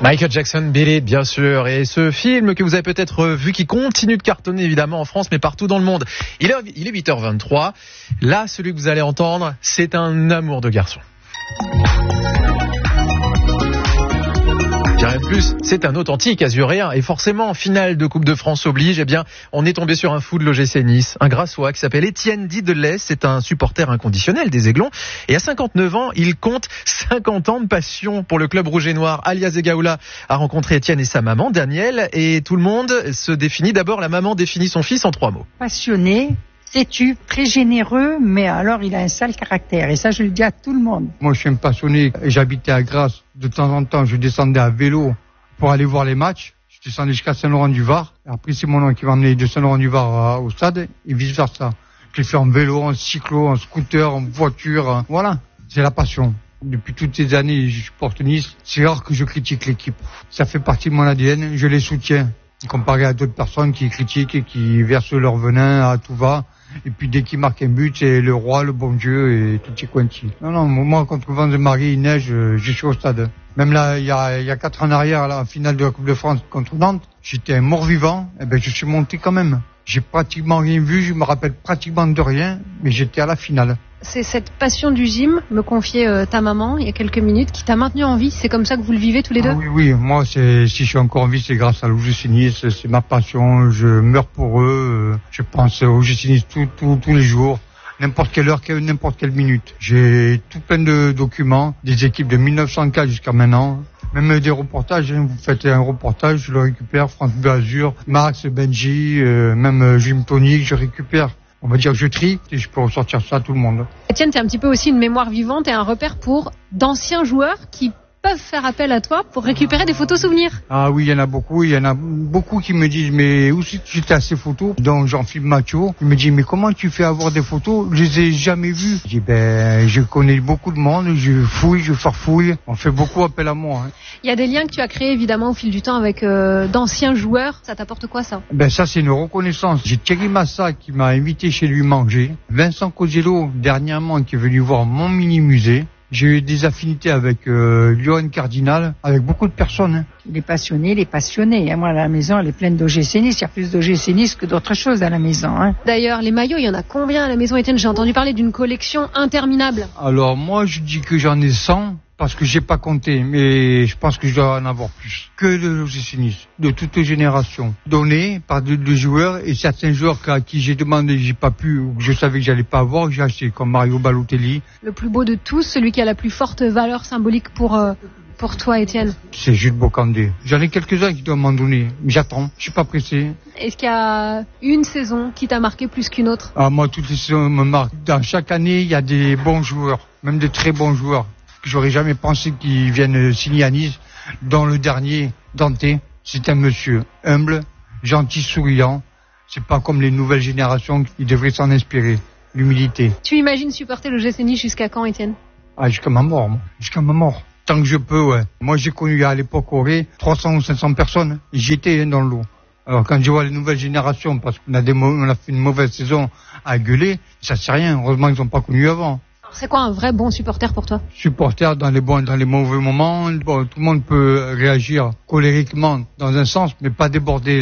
Michael Jackson, Beat It, bien sûr. Et ce film que vous avez peut-être vu qui continue de cartonner évidemment en France mais partout dans le monde. Il est 8h23. Là, celui que vous allez entendre, c'est un amour de garçon. Je dirais plus, c'est un authentique azuréen. Et forcément, finale de Coupe de France oblige, eh bien, on est tombé sur un fou de l'OGC Nice, un Grassois qui s'appelle Étienne Didelès. C'est un supporter inconditionnel des Aiglons. Et à 59 ans, il compte 50 ans de passion pour le club rouge et noir. Alias Zegaoula a rencontré Étienne et sa maman, Danielle. Et tout le monde se définit. D'abord, la maman définit son fils en 3 mots. Passionné, têtu, très généreux, mais alors il a un sale caractère. Et ça, je le dis à tout le monde. Moi, je suis un passionné. J'habitais à Grasse. De temps en temps, je descendais à vélo pour aller voir les matchs. Je descendais jusqu'à Saint-Laurent-du-Var. Après, c'est mon oncle qui m'a emmené de Saint-Laurent-du-Var au stade et vice-versa. Je l'ai fait en vélo, en cyclo, en scooter, en voiture. Voilà, c'est la passion. Depuis toutes ces années, je supporte Nice. C'est rare que je critique l'équipe. Ça fait partie de mon ADN. Je les soutiens. Comparé à d'autres personnes qui critiquent et qui versent leur venin à tout va. Et puis dès qu'ils marquent un but, c'est le roi, le bon Dieu et tout est quanti. Non, moi, contre Vents-de-Marie, il neige, je suis au stade. Même là, il y a 4 ans en arrière, là, en finale de la Coupe de France contre Nantes, j'étais un mort-vivant, et ben je suis monté quand même. J'ai pratiquement rien vu, je me rappelle pratiquement de rien, mais j'étais à la finale. C'est cette passion du gym, me confiait ta maman il y a quelques minutes, qui t'a maintenu en vie. C'est comme ça que vous le vivez tous les deux ? Oui, moi, si je suis encore en vie, c'est grâce à l'OGC Nice, c'est ma passion, je meurs pour eux, je pense au OGC Nice tous les jours. N'importe quelle heure, n'importe quelle minute. J'ai tout plein de documents, des équipes de 1904 jusqu'à maintenant. Même des reportages, vous faites un reportage, je le récupère, France Bleu Azur, Max, Benji, même Jim Tonic, je récupère. On va dire que je trie et je peux ressortir ça à tout le monde. Etienne, t'es un petit peu aussi une mémoire vivante et un repère pour d'anciens joueurs qui peuvent faire appel à toi pour récupérer des photos souvenirs. Ah oui, il y en a beaucoup qui me disent mais où c'est que j'étais à ces photos, dont Jean-Philippe Mathieu. Il me dit mais comment tu fais avoir des photos, je les ai jamais vues. Je dis je connais beaucoup de monde, je fouille, je farfouille, on fait beaucoup appel à moi. Il y a des liens que tu as créés évidemment au fil du temps avec d'anciens joueurs, ça t'apporte quoi ça ? Ça c'est une reconnaissance. J'ai Thierry Massa qui m'a invité chez lui manger, Vincent Cosello dernièrement qui est venu voir mon mini-musée. J'ai eu des affinités avec Johan Cardinal, avec beaucoup de personnes. Les passionnés. Moi, la maison, elle est pleine d'OGC Nice. Il y a plus d'OGC Nice que d'autres choses à la maison. D'ailleurs, les maillots, il y en a combien à la maison, Étienne ? J'ai entendu parler d'une collection interminable. Alors, moi, je dis que j'en ai 100, parce que j'ai pas compté, mais je pense que je dois en avoir plus. Que de l'OGC Nice, de toutes les générations. Donnés par de joueurs, et certains joueurs à qui j'ai demandé, j'ai pas pu, ou que je savais que j'allais pas avoir, j'ai acheté, comme Mario Balotelli. Le plus beau de tous, celui qui a la plus forte valeur symbolique pour toi, Étienne ? C'est Jules Bocandé. J'en ai quelques-uns qui doivent m'en donner, mais j'attends, je suis pas pressé. Est-ce qu'il y a une saison qui t'a marqué plus qu'une autre ? Moi, toutes les saisons me marquent. Dans chaque année, il y a des bons joueurs, même des très bons joueurs, que j'aurais jamais pensé qu'ils viennent signer à Nice, dont le dernier, Dante. C'est un monsieur humble, gentil, souriant. C'est pas comme les nouvelles générations qui devraient s'en inspirer. L'humilité. Tu imagines supporter le GC Nice jusqu'à quand, Étienne ? Jusqu'à ma mort, moi. Jusqu'à ma mort. Tant que je peux, ouais. Moi, j'ai connu à l'époque au Ré 300 ou 500 personnes. Et j'étais dans l'eau. Alors quand je vois les nouvelles générations, parce qu'on a fait une mauvaise saison à gueuler, ça c'est rien. Heureusement qu'ils n'ont pas connu avant. C'est quoi un vrai bon supporter pour toi ? Supporter dans les bons, dans les mauvais moments. Bon, tout le monde peut réagir colériquement dans un sens, mais pas déborder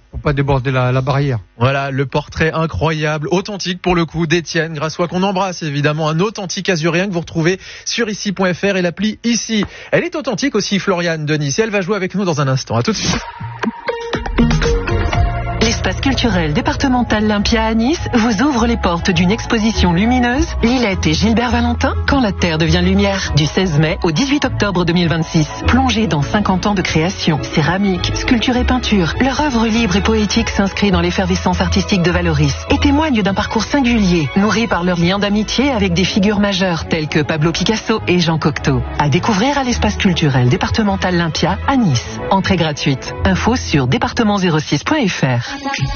la barrière. Voilà, le portrait incroyable, authentique pour le coup d'Étienne Grassois qu'on embrasse évidemment, un authentique azuréen que vous retrouvez sur ici.fr et l'appli Ici. Elle est authentique aussi, Floriane de Nice, et elle va jouer avec nous dans un instant. À tout de suite. L'espace culturel départemental Lympia à Nice vous ouvre les portes d'une exposition lumineuse, Lilette et Gilbert Valentin, Quand la Terre devient lumière, du 16 mai au 18 octobre 2026. Plongez dans 50 ans de création, céramique, sculpture et peinture, leur œuvre libre et poétique s'inscrit dans l'effervescence artistique de Valoris et témoigne d'un parcours singulier, nourri par leur lien d'amitié avec des figures majeures telles que Pablo Picasso et Jean Cocteau. À découvrir à l'espace culturel départemental Lympia à Nice. Entrée gratuite. Info sur département06.fr.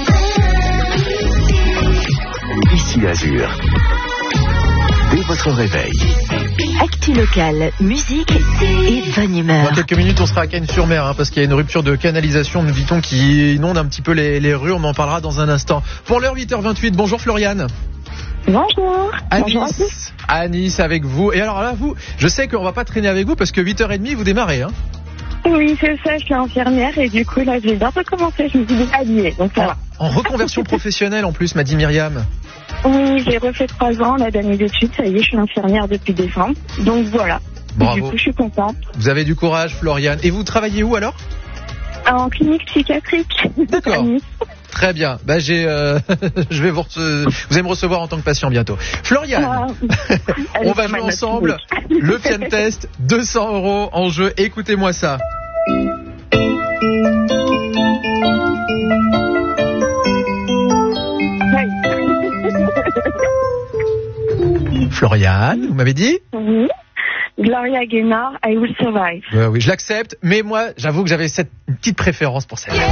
Ici Azur. Dès votre réveil. Actu local, musique et bonne humeur. Dans quelques minutes, on sera à Cagnes-sur-Mer parce qu'il y a une rupture de canalisation, nous dit-on, qui inonde un petit peu les rues. On en parlera dans un instant. Pour l'heure 8h28, bonjour Floriane. Bonjour. Bonjour à tous. À Nice avec vous. Et alors là, vous, je sais qu'on va pas traîner avec vous parce que 8h30, vous démarrez. Oui, c'est ça, je suis infirmière et du coup, là, je vais bientôt commencer. Je me suis dit habillée, donc ça va. En reconversion professionnelle en plus, m'a dit Myriam. Oui, j'ai refait 3 ans la d'année d'études. Ça y est, je suis infirmière depuis décembre. Donc voilà. Bravo. Du coup, je suis contente. Vous avez du courage, Floriane. Et vous travaillez où alors ? En clinique psychiatrique. D'accord. Très bien. Bah je vais vous allez me recevoir en tant que patient bientôt. Floriane, on va jouer ensemble. Le Pian Test, 200 € en jeu. Écoutez-moi ça. Floriane, vous m'avez dit ? Oui. Gloria Gaynor, I Will Survive. Oui, je l'accepte, mais moi, j'avoue que j'avais une petite préférence pour celle-là.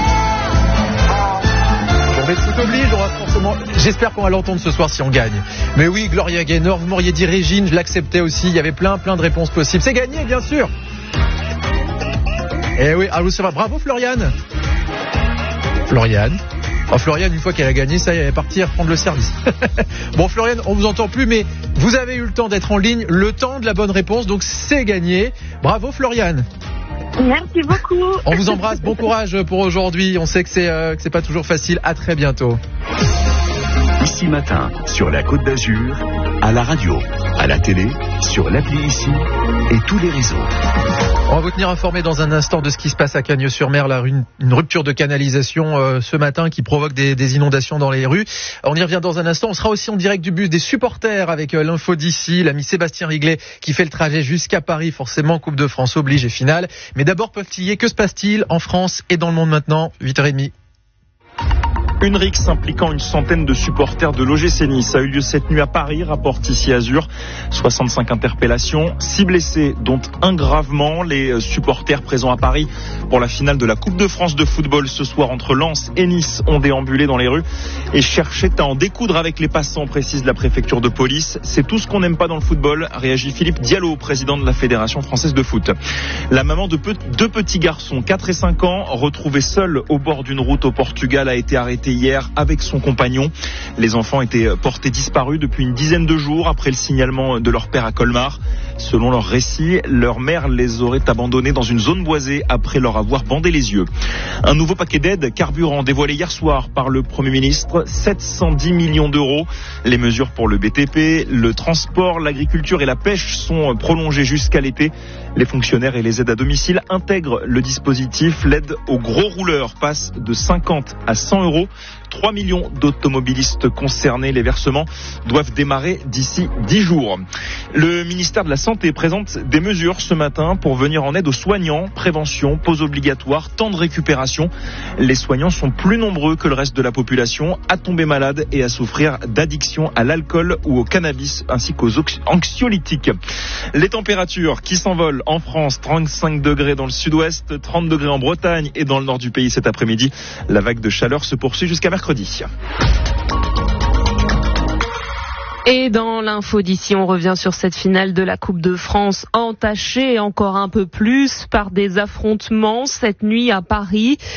Bon, mais tout oblige, on va forcément... J'espère qu'on va l'entendre ce soir si on gagne. Mais oui, Gloria Gaynor, vous m'auriez dit Régine, je l'acceptais aussi, il y avait plein de réponses possibles. C'est gagné, bien sûr. Eh oui, I Will Survive. Bravo, Floriane. Floriane, une fois qu'elle a gagné, ça y est, elle est partie à prendre le service. Bon, Floriane, on vous entend plus, mais vous avez eu le temps d'être en ligne, le temps de la bonne réponse, donc c'est gagné. Bravo, Floriane. Merci beaucoup. On vous embrasse, bon courage pour aujourd'hui. On sait que c'est pas toujours facile. À très bientôt. Ici Matin, sur la Côte d'Azur, à la radio, à la télé, sur l'appli Ici et tous les réseaux. On va vous tenir informé dans un instant de ce qui se passe à Cagnes-sur-Mer, là, une rupture de canalisation ce matin qui provoque des inondations dans les rues. On y revient dans un instant. On sera aussi en direct du bus des supporters avec l'info d'ici, l'ami Sébastien Riglet qui fait le trajet jusqu'à Paris, forcément Coupe de France oblige et finale. Mais d'abord, Peuplier, que se passe-t-il en France et dans le monde maintenant ? 8h30. Une rixe impliquant une centaine de supporters de l'OGC Nice a eu lieu cette nuit à Paris, rapporte ici Azur. 65 interpellations, 6 blessés, dont un gravement. Les supporters présents à Paris pour la finale de la Coupe de France de football ce soir entre Lens et Nice ont déambulé dans les rues et cherchaient à en découdre avec les passants, précise la préfecture de police. C'est tout ce qu'on n'aime pas dans le football, réagit Philippe Diallo, président de la Fédération française de foot. La maman de deux petits garçons, 4 et 5 ans, retrouvés seuls au bord d'une route au Portugal, a été arrêtée hier avec son compagnon. Les enfants étaient portés disparus depuis une dizaine de jours après le signalement de leur père à Colmar. Selon leur récit, leur mère les aurait abandonnés dans une zone boisée après leur avoir bandé les yeux. Un nouveau paquet d'aide carburant dévoilé hier soir par le Premier ministre, 710 millions d'euros. Les mesures pour le BTP, le transport, l'agriculture et la pêche sont prolongées jusqu'à l'été. Les fonctionnaires et les aides à domicile intègrent le dispositif. L'aide aux gros rouleurs passe de 50 à 100 euros. 3 millions d'automobilistes concernés. Les versements doivent démarrer d'ici 10 jours. Le ministère de la Santé présente des mesures ce matin pour venir en aide aux soignants. Prévention, pause obligatoire, temps de récupération. Les soignants sont plus nombreux que le reste de la population à tomber malade et à souffrir d'addiction à l'alcool ou au cannabis ainsi qu'aux anxiolytiques. Les températures qui s'envolent en France, 35 degrés dans le sud-ouest, 30 degrés en Bretagne et dans le nord du pays cet après-midi. La vague de chaleur se poursuit jusqu'à mercredi. Et dans l'info d'ici, on revient sur cette finale de la Coupe de France entachée encore un peu plus par des affrontements cette nuit à Paris.